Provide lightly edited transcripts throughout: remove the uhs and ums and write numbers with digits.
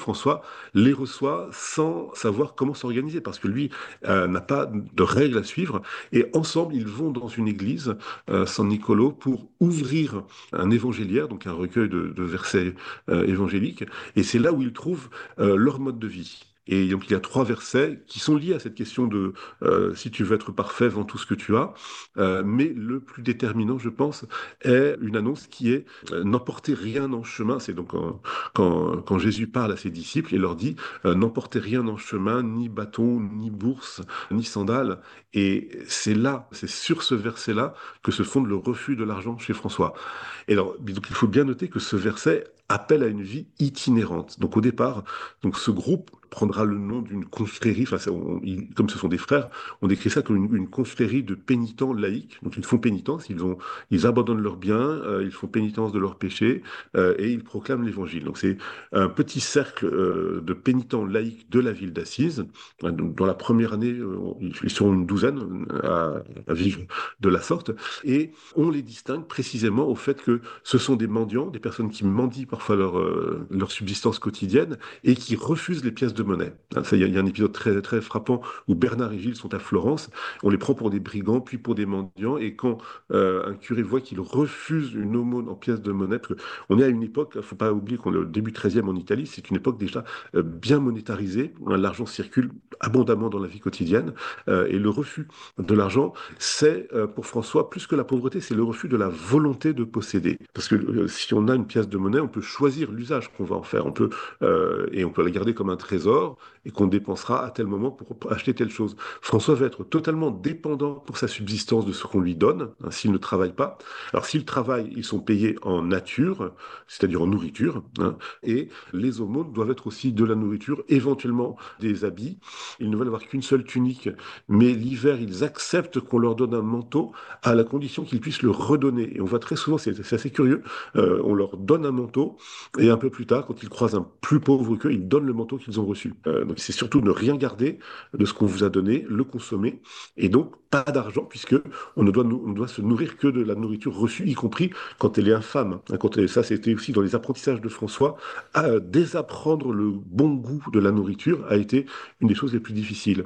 François les reçoit sans savoir comment s'organiser, parce que lui n'a pas de règles à suivre, et ensemble ils vont dans une église, San Nicolo, pour ouvrir un évangéliaire, donc un recueil de versets évangéliques, et c'est là où ils trouvent leur mode de vie. Et donc il y a trois versets qui sont liés à cette question de si tu veux être parfait, vends tout ce que tu as. Mais le plus déterminant, je pense, est une annonce qui est n'emportez rien en chemin. C'est donc quand Jésus parle à ses disciples et leur dit n'emportez rien en chemin, ni bâton, ni bourse, ni sandales. Et c'est là, c'est sur ce verset-là que se fonde le refus de l'argent chez François. Et alors, donc il faut bien noter que ce verset appelle à une vie itinérante. Donc au départ, donc ce groupe prendra le nom d'une confrérie, enfin, comme ce sont des frères, on décrit ça comme une confrérie de pénitents laïcs. Donc ils font pénitence, ils abandonnent leurs biens, ils font pénitence de leurs péchés, et ils proclament l'évangile. Donc c'est un petit cercle de pénitents laïcs de la ville d'Assise. Donc, dans la première année, ils sont une douzaine à vivre de la sorte, et on les distingue précisément au fait que ce sont des mendiants, des personnes qui mendient parfois leur subsistance quotidienne et qui refusent les pièces de monnaie. Hein, il y a un épisode très, très frappant où Bernard et Gilles sont à Florence, on les prend pour des brigands, puis pour des mendiants, et quand un curé voit qu'ils refusent une aumône en pièces de monnaie, parce qu'on est à une époque, il ne faut pas oublier qu'on est au début 13e en Italie, c'est une époque déjà bien monétarisée, hein, l'argent circule abondamment dans la vie quotidienne, et le refus de l'argent, c'est pour François, plus que la pauvreté, c'est le refus de la volonté de posséder. Parce que si on a une pièce de monnaie, on peut choisir l'usage qu'on va en faire. Et on peut la garder comme un trésor et qu'on dépensera à tel moment pour acheter telle chose. François va être totalement dépendant pour sa subsistance de ce qu'on lui donne, hein, s'il ne travaille pas. Alors s'il travaille, ils sont payés en nature, c'est-à-dire en nourriture, hein, et les aumônes doivent être aussi de la nourriture, éventuellement des habits. Ils ne veulent avoir qu'une seule tunique, mais l'hiver, ils acceptent qu'on leur donne un manteau à la condition qu'ils puissent le redonner. Et on voit très souvent, c'est assez curieux, on leur donne un manteau, et un peu plus tard, quand ils croisent un plus pauvre qu'eux, ils donnent le manteau qu'ils ont reçu. Donc c'est surtout ne rien garder de ce qu'on vous a donné, le consommer, et donc pas d'argent, puisque on ne doit se nourrir que de la nourriture reçue, y compris quand elle est infâme. Hein, ça, c'était aussi dans les apprentissages de François. Désapprendre le bon goût de la nourriture a été une des choses les plus difficiles.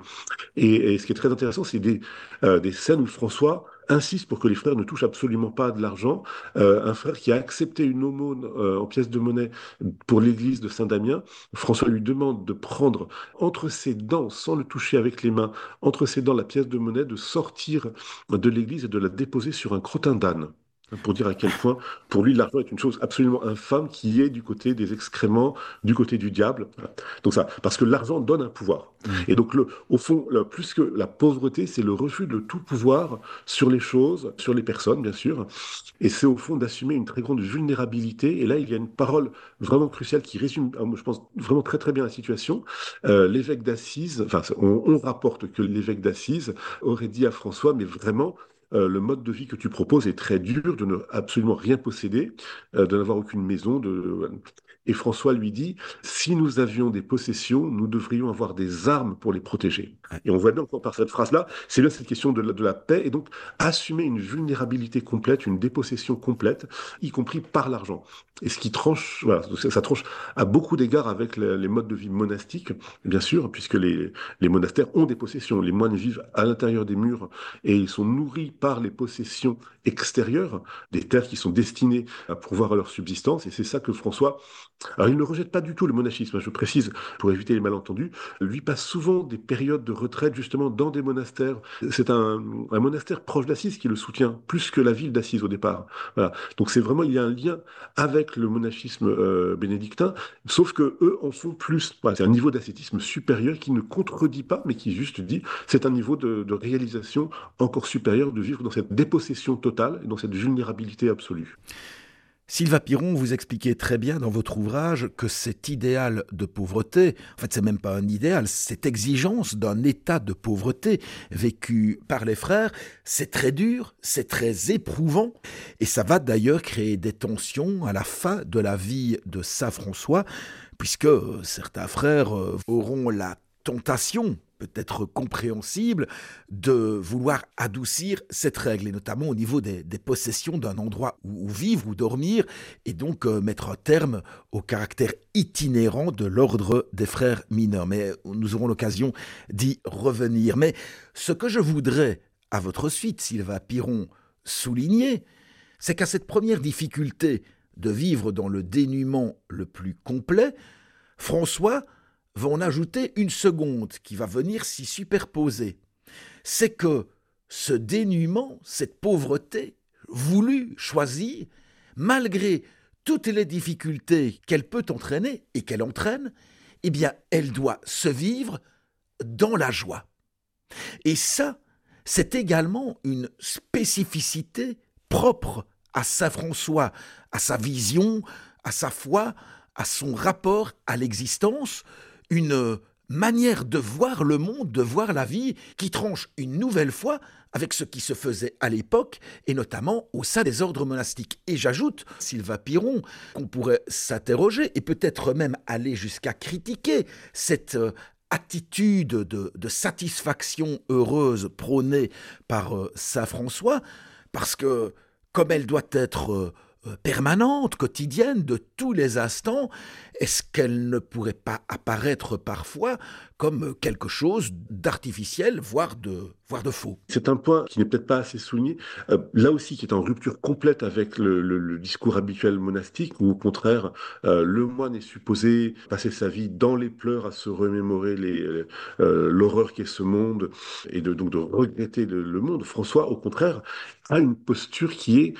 Et ce qui est très intéressant, c'est des scènes où François insiste pour que les frères ne touchent absolument pas de l'argent. Un frère qui a accepté une aumône en pièces de monnaie pour l'église de Saint-Damien, François lui demande de prendre entre ses dents, sans le toucher avec les mains, entre ses dents la pièce de monnaie, de sortir de l'église et de la déposer sur un crottin d'âne. Pour dire à quel point, pour lui, l'argent est une chose absolument infâme qui est du côté des excréments, du côté du diable. Voilà. Donc ça, parce que l'argent donne un pouvoir. Mm. Et donc, au fond, plus que la pauvreté, c'est le refus de tout pouvoir sur les choses, sur les personnes, bien sûr. Et c'est au fond d'assumer une très grande vulnérabilité. Et là, il y a une parole vraiment cruciale qui résume, je pense, vraiment très très bien la situation. L'évêque d'Assise, enfin, on rapporte que l'évêque d'Assise aurait dit à François, mais vraiment, le mode de vie que tu proposes est très dur, de ne absolument rien posséder, de n'avoir aucune maison. Et François lui dit, si nous avions des possessions, nous devrions avoir des armes pour les protéger. Ouais. Et on voit bien encore par cette phrase-là, c'est bien cette question de la paix, et donc assumer une vulnérabilité complète, une dépossession complète, y compris par l'argent. Et ce qui tranche, voilà, ça tranche à beaucoup d'égards avec les modes de vie monastiques, bien sûr, puisque les monastères ont des possessions. Les moines vivent à l'intérieur des murs et ils sont nourris par les possessions extérieures, des terres qui sont destinées à pourvoir à leur subsistance. Et c'est ça que François, alors, il ne rejette pas du tout le monachisme, hein, je précise, pour éviter les malentendus. Lui passe souvent des périodes de retraite, justement, dans des monastères. C'est un monastère proche d'Assise qui le soutient, plus que la ville d'Assise au départ. Voilà. Donc, c'est vraiment, il y a un lien avec le monachisme bénédictin, sauf que eux en font plus. Voilà, c'est un niveau d'ascétisme supérieur qui ne contredit pas, mais qui juste dit, c'est un niveau de réalisation encore supérieur de vivre dans cette dépossession totale et dans cette vulnérabilité absolue. Sylvain Piron, vous expliquez très bien dans votre ouvrage que cet idéal de pauvreté, en fait c'est même pas un idéal, cette exigence d'un état de pauvreté vécu par les frères, c'est très dur, c'est très éprouvant, et ça va d'ailleurs créer des tensions à la fin de la vie de Saint François, puisque certains frères auront la tentation peut-être compréhensible de vouloir adoucir cette règle, et notamment au niveau des possessions d'un endroit où vivre ou dormir, et donc mettre un terme au caractère itinérant de l'ordre des frères mineurs. Mais nous aurons l'occasion d'y revenir. Mais ce que je voudrais, à votre suite, Sylvain Piron, souligner, c'est qu'à cette première difficulté de vivre dans le dénuement le plus complet, François va en ajouter une seconde qui va venir s'y superposer. C'est que ce dénuement, cette pauvreté, voulue, choisie, malgré toutes les difficultés qu'elle peut entraîner et qu'elle entraîne, eh bien, elle doit se vivre dans la joie. Et ça, c'est également une spécificité propre à saint François, à sa vision, à sa foi, à son rapport à l'existence, une manière de voir le monde, de voir la vie, qui tranche une nouvelle fois avec ce qui se faisait à l'époque, et notamment au sein des ordres monastiques. Et j'ajoute, Sylvain Piron, qu'on pourrait s'interroger, et peut-être même aller jusqu'à critiquer cette attitude de satisfaction heureuse prônée par saint François, parce que comme elle doit être permanente, quotidienne, de tous les instants, est-ce qu'elle ne pourrait pas apparaître parfois comme quelque chose d'artificiel, voire de faux? C'est un point qui n'est peut-être pas assez souligné, là aussi qui est en rupture complète avec le discours habituel monastique, où au contraire, le moine est supposé passer sa vie dans les pleurs à se remémorer l'horreur qu'est ce monde, et donc de regretter le monde. François, au contraire, a une posture qui est...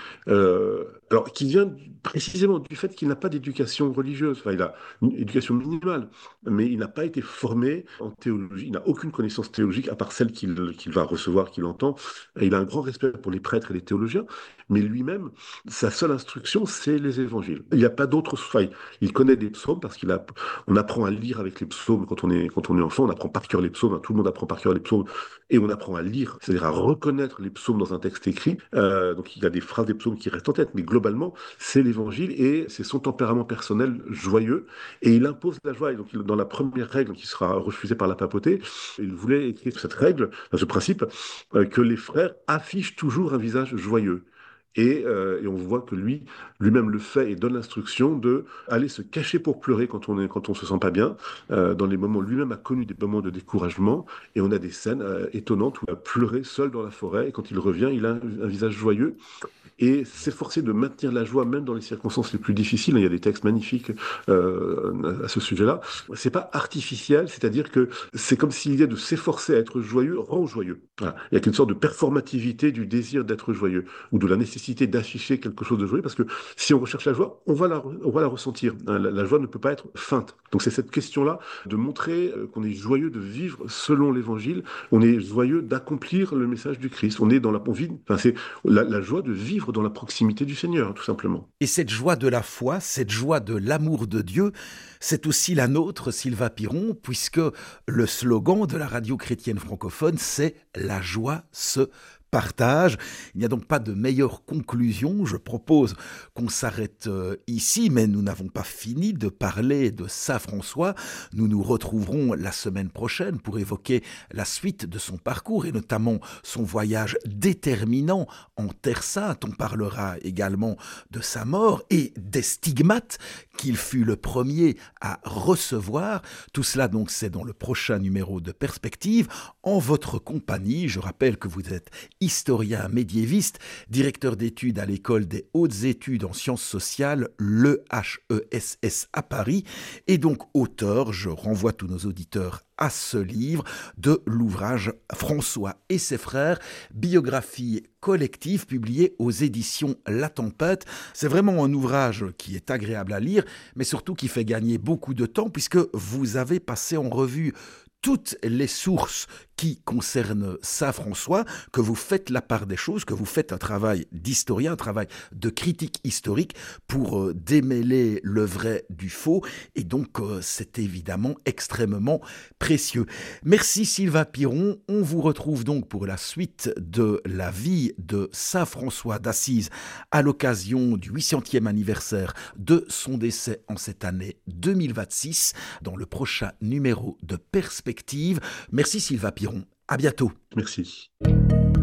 alors, qui vient précisément du fait qu'il n'a pas d'éducation religieuse. Enfin, il a une éducation minimale, mais il n'a pas été formé en théologie. Il n'a aucune connaissance théologique à part celle qu'il va recevoir, qu'il entend. Et il a un grand respect pour les prêtres et les théologiens, mais lui-même, sa seule instruction, c'est les évangiles. Il n'y a pas d'autre... Enfin, il connaît des psaumes parce on apprend à lire avec les psaumes quand on est enfant. On apprend par cœur les psaumes. Hein, tout le monde apprend par cœur les psaumes. Et on apprend à lire, c'est-à-dire à reconnaître les psaumes dans un texte écrit. Donc il y a des phrases des psaumes qui restent en tête, mais globalement, c'est l'évangile et c'est son tempérament personnel joyeux. Et il impose la joie. Et donc dans la première règle qui sera refusée par la papauté, il voulait écrire cette règle, ce principe, que les frères affichent toujours un visage joyeux. Et on voit que lui-même le fait et donne l'instruction de aller se cacher pour pleurer quand on se sent pas bien, dans les moments, lui-même a connu des moments de découragement, et on a des scènes étonnantes où il a pleuré seul dans la forêt, et quand il revient, il a un visage joyeux, et s'efforcer de maintenir la joie même dans les circonstances les plus difficiles. Il y a des textes magnifiques à ce sujet-là. C'est pas artificiel, c'est-à-dire que c'est comme si l'idée de s'efforcer à être joyeux rend joyeux. Voilà. Il y a une sorte de performativité du désir d'être joyeux, ou de la nécessité d'afficher quelque chose de joyeux, parce que si on recherche la joie, on va la ressentir. La joie ne peut pas être feinte. Donc c'est cette question-là de montrer qu'on est joyeux de vivre selon l'Évangile, on est joyeux d'accomplir le message du Christ. On est dans la vie. Enfin, c'est la joie de vivre dans la proximité du Seigneur, tout simplement. Et cette joie de la foi, cette joie de l'amour de Dieu, c'est aussi la nôtre, Sylvain Piron, puisque le slogan de la radio chrétienne francophone, c'est « La joie se partage ». Il n'y a donc pas de meilleure conclusion. Je propose qu'on s'arrête ici, mais nous n'avons pas fini de parler de saint François. Nous nous retrouverons la semaine prochaine pour évoquer la suite de son parcours et notamment son voyage déterminant en Terre Sainte. On parlera également de sa mort et des stigmates qu'il fut le premier à recevoir. Tout cela donc c'est dans le prochain numéro de Perspective en votre compagnie. Je rappelle que vous êtes historien médiéviste, directeur d'études à l'École des hautes études en sciences sociales, l'EHESS à Paris, et donc auteur, je renvoie tous nos auditeurs à ce livre, de l'ouvrage François et ses frères, biographie collective publiée aux éditions La Tempête. C'est vraiment un ouvrage qui est agréable à lire, mais surtout qui fait gagner beaucoup de temps, puisque vous avez passé en revue toutes les sources qui concernent saint François, que vous faites la part des choses, que vous faites un travail d'historien, un travail de critique historique pour démêler le vrai du faux, et donc c'est évidemment extrêmement précieux. Merci Sylvain Piron, on vous retrouve donc pour la suite de la vie de saint François d'Assise à l'occasion du 800e anniversaire de son décès en cette année 2026, dans le prochain numéro de Perspective collective. Merci Sylvain Piron. À bientôt. Merci.